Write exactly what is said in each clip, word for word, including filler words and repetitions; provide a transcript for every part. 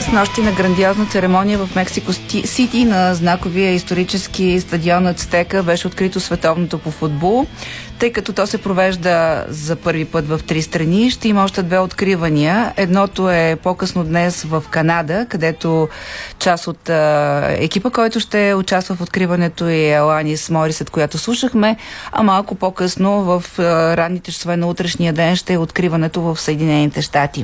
снощи на грандиозна церемония в Мексико Сити на знаковия исторически стадион Ацтека беше открито световното по футбол. Тъй като то се провежда за първи път в три страни, ще има още две откривания. Едното е по-късно днес в Канада, където част от а, екипа, който ще участва в откриването е Аланис Морисет, която слушахме, а малко по-късно в а, ранните часове на утрешния ден ще е откриването в Съединените щати.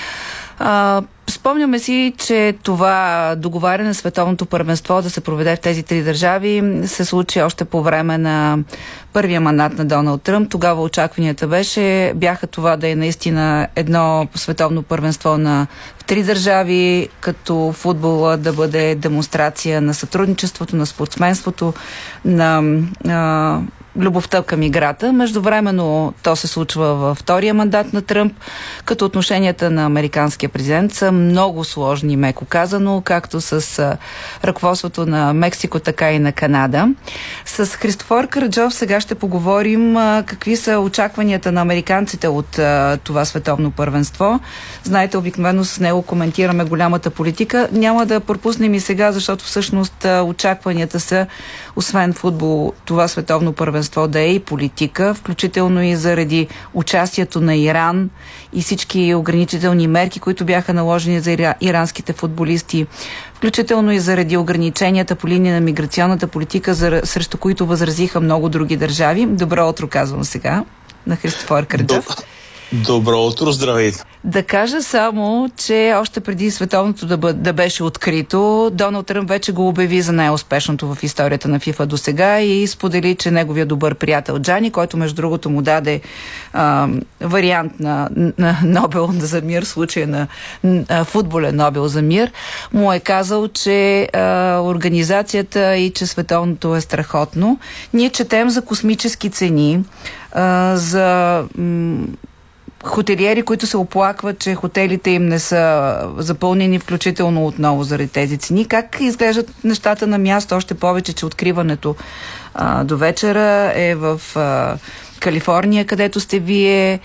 А, спомняме си, че това договаряне на световното първенство да се проведе в тези три държави се случи още по време на първия мандат на Доналд Тръмп. Тогава очакванията беше, бяха това да е наистина едно световно първенство на в три държави, като футбола да бъде демонстрация на сътрудничеството, на спортсменството, на а, любовта към играта. Междувременно то се случва във втория мандат на Тръмп, като отношенията на американския президент са много сложни, меко казано, както с а, ръководството на Мексико, така и на Канада. С Христофор Караджов сега ще поговорим а, какви са очакванията на американците от а, това световно първенство. Знаете, обикновено с него коментираме голямата политика. Няма да пропуснем и сега, защото всъщност а, очакванията са, освен футбол, това световно първенство да е и политика, включително и заради участието на Иран и всички ограничителни мерки, които бяха наложени за иранските футболисти, включително и заради ограниченията по линия на миграционната политика, за, срещу които възразиха много други държави. Добро утро, казвам сега на Христофор Караджов. Добро утро, здравейте. Да кажа само, че още преди световното да, бъ, да беше открито, Доналд Тръмп вече го обяви за най-успешното в историята на ФИФА до сега и сподели, че неговия добър приятел Джани, който между другото му даде а, вариант на, на Нобел за мир, в случая на а, футболен Нобел за мир, му е казал, че а, организацията и че световното е страхотно. Ние четем за космически цени, а, за м- хотелиери, които се оплакват, че хотелите им не са запълнени, включително отново заради тези цени. Как изглеждат нещата на място? Още повече, че откриването а, до вечера е в а, Калифорния, където сте вие,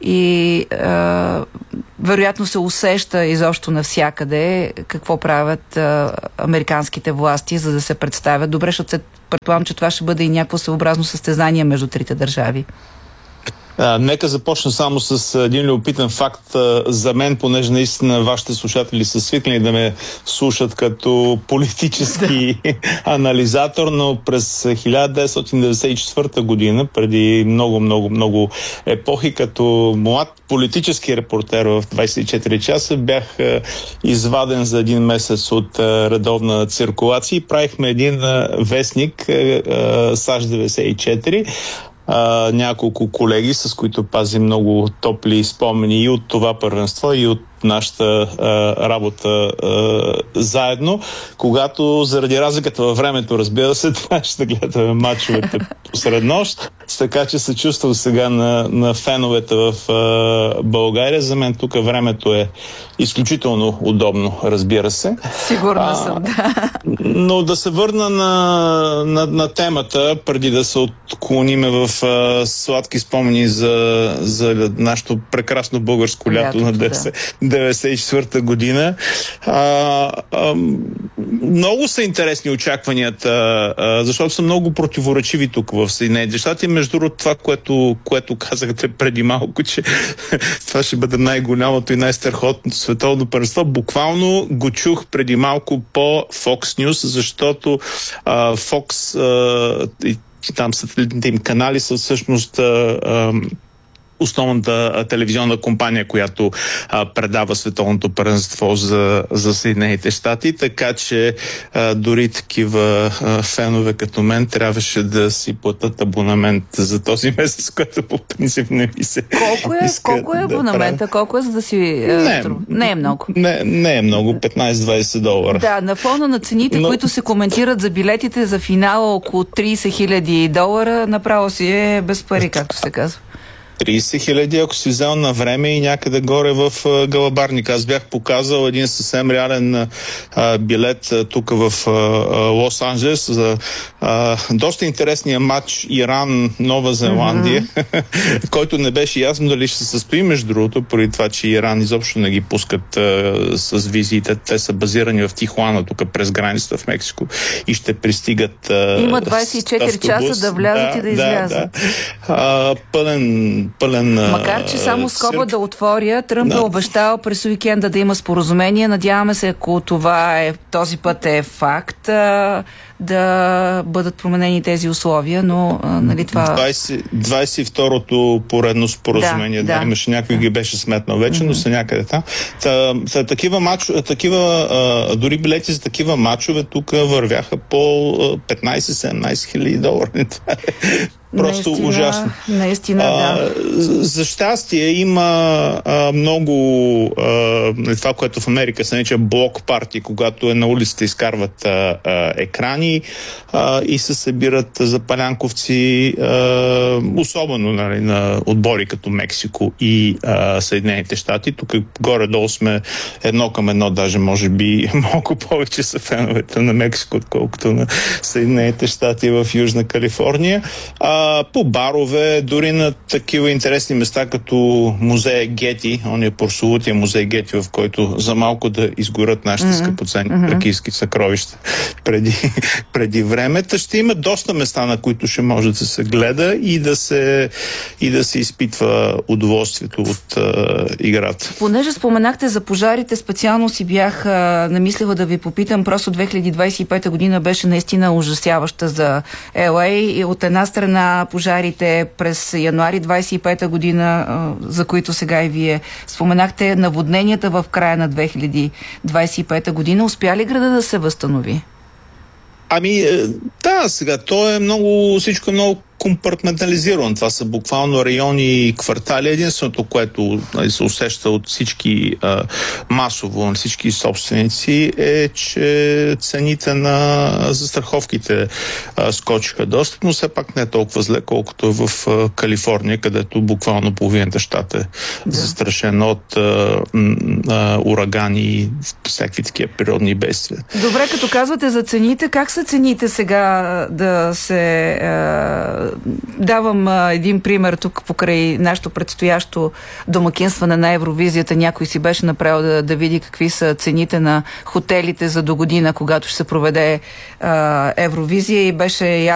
и а, вероятно се усеща изобщо навсякъде какво правят а, американските власти, за да се представят. Добре, защото се предполагам, че това ще бъде и някакво съобразно състезание между трите държави. А, нека започна само с един любопитен факт а, за мен, понеже наистина вашите слушатели са свикнали да ме слушат като политически анализатор, но през хиляда деветстотин деветдесет и четвърта година, преди много, много, много епохи, като млад политически репортер в двайсет и четири часа, бях а, изваден за един месец от а, редовна циркулация и правихме един а, вестник а, САЩ деветдесет и четири. Uh, няколко колеги, с които пазим много топли спомени и от това първенство, и от нашата uh, работа uh, заедно, когато заради разликата във времето, разбира се, това ще гледаме мачовете посред нощ, така че се чувствам сега на, на феновете в uh, България. За мен тук времето е изключително удобно, разбира се. Сигурна uh, съм, да. Но да се върна на, на, на темата, преди да се отклониме в uh, сладки спомени за, за нашето прекрасно българско лято, лято на деветдесет и четвърта година. А, а, много са интересни очакванията, а, защото са много противоречиви тук в Съединените щати. Между другото, това, което, което казахте преди малко, че това ще бъде най-голямото и най-страхотното световно първенство, буквално го чух преди малко по Fox News, защото а, Fox а, и там сателитните им канали са всъщност а, а, основната телевизионна компания, която а, предава световното първенство за, за Съединените щати, така че а, дори такива а, фенове като мен трябваше да си платят абонамент за този месец, което по принцип не ми се Колко е, колко е абонамента? Да колко е, за да си... Не, не е много. Не, не е много, петнайсет-двайсет долара. Да, на фона на цените, но... които се коментират за билетите за финала, около трийсет хиляди долара, направо си е без пари, както се казва. трийсет хиляди, ако си взел на време и някъде горе в а, Галабарник. Аз бях показал един съвсем реален а, билет а, тук в а, Лос-Анджелес за а, доста интересния матч Иран-Нова Зеландия, mm-hmm. който не беше ясно дали ще се състои, между другото, поради това, че Иран изобщо не ги пускат а, с визиите. Те са базирани в Тихуана, тук през границата в Мексико и ще пристигат а, има двайсет и четири часа да влязат да, и да излязат. Да, да. А, пълен, пълен Макар, че само скоба да отворя, Тръмп да. е обещал през уикенда да има споразумение. Надяваме се, ако това е, този път е факт, а, да бъдат променени тези условия, но а, нали това... двайсет, двайсет и второто поредно споразумение, да, да, да имаше някой ги беше сметнал вече, mm-hmm. но са някъде там. Та, та, такива мач, такива, а, дори билети за такива мачове тук вървяха по петнайсет-седемнайсет хиляди долара. Просто наистина, ужасно. Наистина, а, да. За щастие има а, много а, това, което в Америка се нарича блок парти, когато е на улицата изкарват а, а, екрани а, и се събират запалянковци, а, особено нали, на отбори като Мексико и а, Съединените щати. Тук горе-долу сме едно към едно, даже може би малко повече са феновете на Мексико, отколкото на Съединените щати в Южна Калифорния. А, по барове, дори на такива интересни места, като музея Гети, он е прословутия музей Гети, в който за малко да изгорят нашите mm-hmm. скъпоценни mm-hmm. тракийски съкровища преди, преди времето. Ще има доста места, на които ще може да се гледа и да се, и да се изпитва удоволствието от а, играта. Понеже споменахте за пожарите, специално си бях а, намислила да ви попитам, просто две хиляди двайсет и пета година беше наистина ужасяваща за Ел Ей и от една страна пожарите през януари двайсет и пета година, за които сега и вие споменахте, наводненията в края на две хиляди двайсет и пета година. Успя ли града да се възстанови? Ами, да, сега, то е много, всичко е много компартментализирано. Това са буквално райони и квартали. Единственото, което нали, се усеща от всички а, масово, на всички собственици е, че цените на застраховките а, скочиха доста, но все пак не е толкова зле, колкото е в а, Калифорния, където буквално половината щат е да. застрашен от а, а, урагани и всякакви такива природни бедствия. Добре, като казвате за цените, как са цените сега да се... А... Давам а, един пример тук покрай нашето предстоящо домакинстване на Евровизията. Някой си беше направил да, да види какви са цените на хотелите за до година, когато ще се проведе а, Евровизия и беше